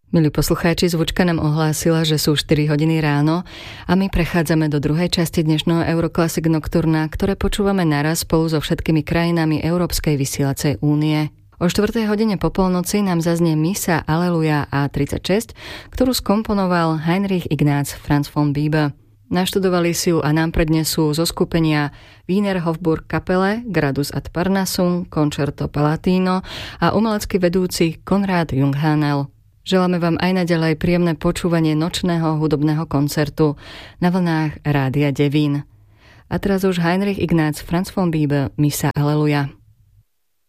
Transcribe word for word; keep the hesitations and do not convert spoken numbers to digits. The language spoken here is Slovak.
Milí poslucháči, zvučka nám ohlásila, že sú štyri hodiny ráno a my prechádzame do druhej časti dnešného Euroclassic Nocturna, ktoré počúvame naraz spolu so všetkými krajinami Európskej vysielacej únie. O štvrtej hodine po polnoci nám zaznie Misa Aleluja á tridsaťšesť, ktorú skomponoval Heinrich Ignaz Franz von Bibbe. Naštudovali si ju a nám prednesú zo skupenia Wiener Hofburg Kapelle, Gradus ad Parnassum, Concerto Palatino a umelecký vedúci Konrad Junghanel. Želáme vám aj naďalej príjemné počúvanie nočného hudobného koncertu na vlnách Rádia Devín. A teraz už Heinrich Ignaz Franz von Bibbe, Misa Aleluja.